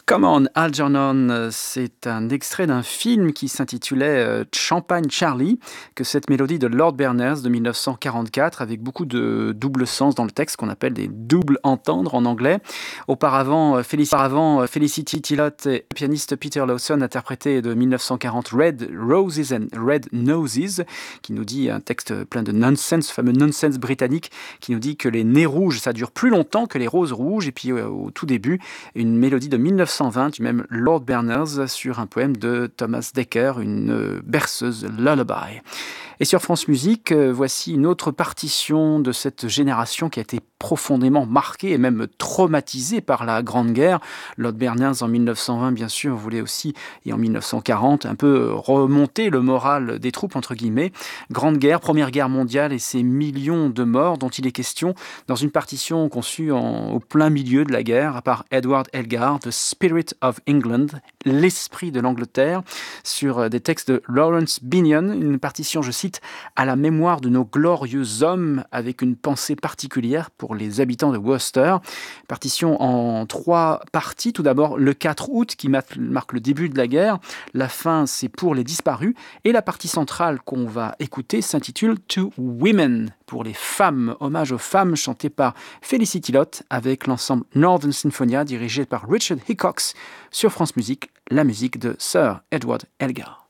Come on, Algernon, c'est un extrait d'un film qui s'intitulait Champagne Charlie, que cette mélodie de Lord Berners de 1944, avec beaucoup de double sens dans le texte, qu'on appelle des doubles entendre en anglais. Auparavant, Felicity Tillott et le pianiste Peter Lawson interprétaient de 1940 Red Roses and Red Noses, qui nous dit un texte plein de nonsense, fameux nonsense britannique, qui nous dit que les nez rouges, ça dure plus longtemps que les roses rouges, et puis au tout début, une mélodie de 1920 du même Lord Berners sur un poème de Thomas Dekker, une berceuse lullaby. Et sur France Musique, voici une autre partition de cette génération qui a été profondément marquée et même traumatisée par la Grande Guerre. Lord Berners en 1920, bien sûr, voulait aussi, et en 1940, un peu remonter le moral des troupes, entre guillemets. Grande Guerre, Première Guerre mondiale et ces millions de morts dont il est question dans une partition conçue au plein milieu de la guerre par Edward Elgar, The Spirit of England, l'esprit de l'Angleterre, sur des textes de Lawrence Binion, une partition, je cite, à la mémoire de nos glorieux hommes, avec une pensée particulière pour les habitants de Worcester. Partition en 3 parties. Tout d'abord, le 4 août, qui marque le début de la guerre. La fin, c'est pour les disparus. Et la partie centrale qu'on va écouter s'intitule To Women, pour les femmes. Hommage aux femmes, chanté par Felicity Tillott, avec l'ensemble Northern Sinfonia, dirigé par Richard Hickox, sur France Musique, la musique de Sir Edward Elgar.